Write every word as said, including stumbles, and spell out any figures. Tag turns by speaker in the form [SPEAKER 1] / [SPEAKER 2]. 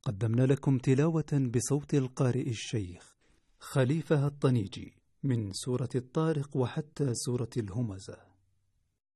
[SPEAKER 1] قدمنا لكم تلاوة بصوت القارئ الشيخ خليفة الطنيجي من سورة الطارق وحتى سورة الهمزة.